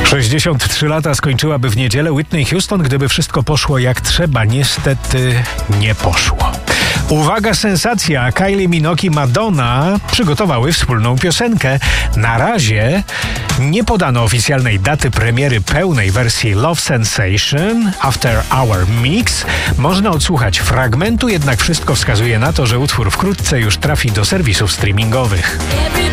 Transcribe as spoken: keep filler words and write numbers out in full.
sześćdziesiąt trzy lata skończyłaby w niedzielę Whitney Houston, gdyby wszystko poszło jak trzeba. Niestety nie poszło. Uwaga, sensacja! Kylie Minogue i Madonna przygotowały wspólną piosenkę. Na razie nie podano oficjalnej daty premiery pełnej wersji Love Sensation After Hour Mix. Można odsłuchać fragmentu, jednak wszystko wskazuje na to, że utwór wkrótce już trafi do serwisów streamingowych.